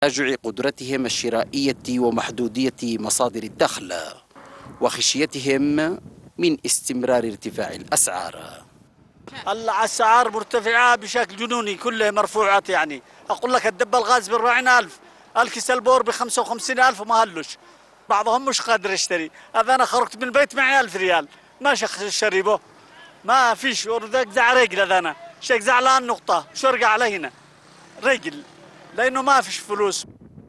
تراجع قدرتهم الشرائية ومحدودية مصادر الدخل وخشيتهم من استمرار ارتفاع الأسعار. الأسعار مرتفعة بشكل جنوني، كلها مرفوعات. يعني أقول لك الدب الغاز بالراعين 1000، الكيس البور ب55,000 وما هلوش، بعضهم مش قادر يشتري. هذا أنا خرجت من البيت معي 1000 ريال ماشي شريبه، ما فيش. أرجع رجل، هذا أنا شيك زعلان نقطة، شو أرجع على هنا رجل لأنه ما فيش فلوس.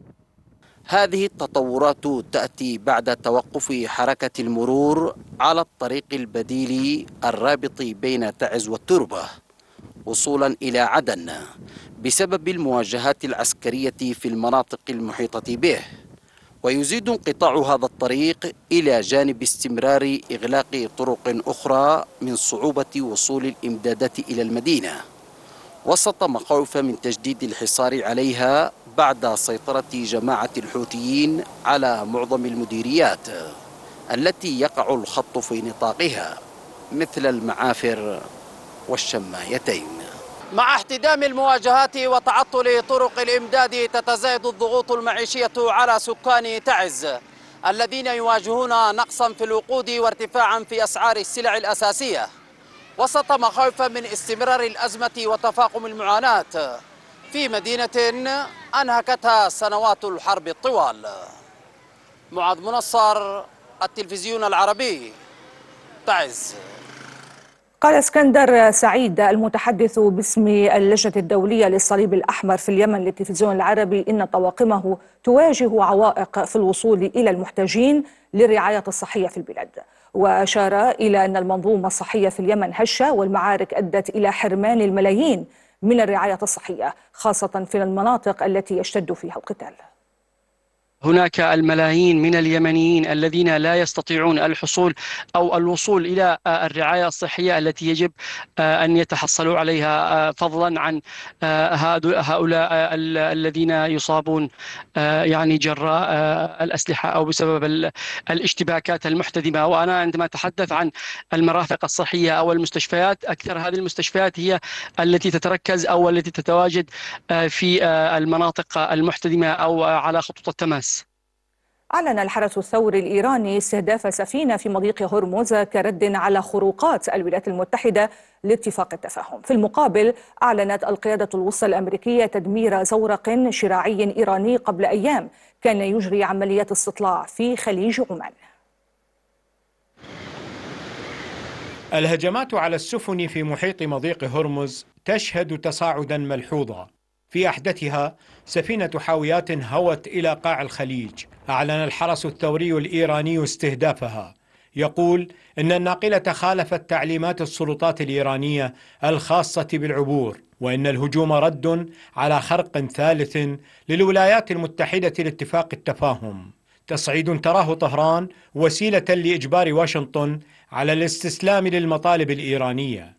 هذه التطورات تأتي بعد توقف حركة المرور على الطريق البديل الرابط بين تعز والتربة وصولا إلى عدن بسبب المواجهات العسكرية في المناطق المحيطة به، ويزيد انقطاع هذا الطريق إلى جانب استمرار إغلاق طرق أخرى من صعوبة وصول الإمدادات إلى المدينة، وسط مخاوف من تجديد الحصار عليها بعد سيطرة جماعة الحوثيين على معظم المديريات التي يقع الخط في نطاقها مثل المعافر والشمايتين. مع احتدام المواجهات وتعطل طرق الإمداد تتزايد الضغوط المعيشية على سكان تعز الذين يواجهون نقصا في الوقود وارتفاعا في أسعار السلع الأساسية، وسط مخاوف من استمرار الأزمة وتفاقم المعاناة في مدينة أنهكتها سنوات الحرب الطوال. معاذ منصر، التلفزيون العربي، تعز. قال اسكندر سعيد المتحدث باسم اللجنة الدولية للصليب الأحمر في اليمن للتلفزيون العربي إن طواقمه تواجه عوائق في الوصول إلى المحتاجين للرعاية الصحية في البلاد، وأشار إلى أن المنظومة الصحية في اليمن هشة والمعارك أدت إلى حرمان الملايين من الرعاية الصحية خاصة في المناطق التي يشتد فيها القتال. هناك الملايين من اليمنيين الذين لا يستطيعون الحصول أو الوصول إلى الرعاية الصحية التي يجب أن يتحصلوا عليها، فضلا عن هؤلاء الذين يصابون يعني جراء الأسلحة أو بسبب الاشتباكات المحتدمة. وأنا عندما أتحدث عن المرافق الصحية أو المستشفيات، أكثر هذه المستشفيات هي التي تتركز أو التي تتواجد في المناطق المحتدمة أو على خطوط التماس. أعلن الحرس الثوري الإيراني استهداف سفينة في مضيق هرمز كرد على خروقات الولايات المتحدة لاتفاق التفاهم. في المقابل أعلنت القيادة الوسطى الأمريكية تدمير زورق شراعي إيراني قبل أيام كان يجري عمليات استطلاع في خليج عمان. الهجمات على السفن في محيط مضيق هرمز تشهد تصاعدا ملحوظا، في أحدثها سفينة حاويات هوت إلى قاع الخليج. أعلن الحرس الثوري الإيراني استهدافها، يقول إن الناقلة خالفت تعليمات السلطات الإيرانية الخاصة بالعبور، وإن الهجوم رد على خرق ثالث للولايات المتحدة لاتفاق التفاهم، تصعيد تراه طهران وسيلة لإجبار واشنطن على الاستسلام للمطالب الإيرانية.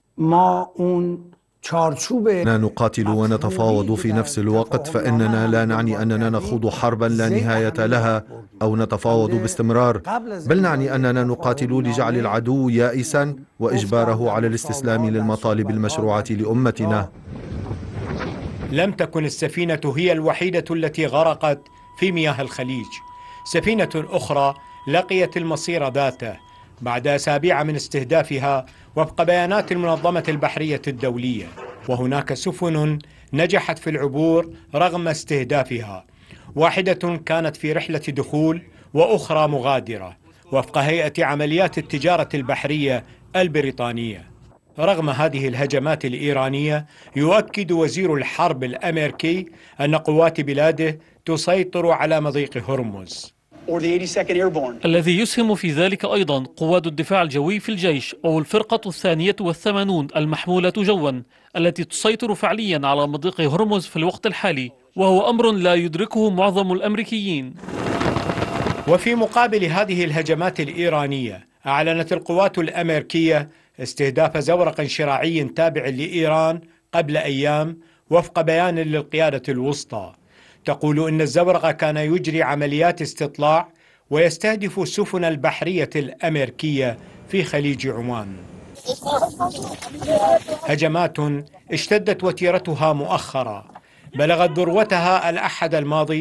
لا نقاتل ونتفاوض في نفس الوقت، فإننا لا نعني أننا نخوض حربا لا نهاية لها أو نتفاوض باستمرار، بل نعني أننا نقاتل لجعل العدو يائسا وإجباره على الاستسلام للمطالب المشروعة لأمتنا. لم تكن السفينة هي الوحيدة التي غرقت في مياه الخليج. سفينة أخرى لقيت المصير ذاته بعد أسابيع من استهدافها وفق بيانات المنظمة البحرية الدولية، وهناك سفن نجحت في العبور رغم استهدافها. واحدة كانت في رحلة دخول وأخرى مغادرة وفق هيئة عمليات التجارة البحرية البريطانية. رغم هذه الهجمات الإيرانية، يؤكد وزير الحرب الأمريكي أن قوات بلاده تسيطر على مضيق هرمز. الذي يسهم في ذلك أيضا قوات الدفاع الجوي في الجيش أو الفرقة 82 المحمولة جوا التي تسيطر فعليا على مضيق هرمز في الوقت الحالي، وهو أمر لا يدركه معظم الأمريكيين. وفي مقابل هذه الهجمات الإيرانية، أعلنت القوات الأمريكية استهداف زورق شراعي تابع لإيران قبل أيام وفق بيان للقيادة الوسطى. تقول إن الزورق كان يجري عمليات استطلاع ويستهدف السفن البحرية الأمريكية في خليج عمان. هجمات اشتدت وتيرتها مؤخرا، بلغت ذروتها الأحد الماضي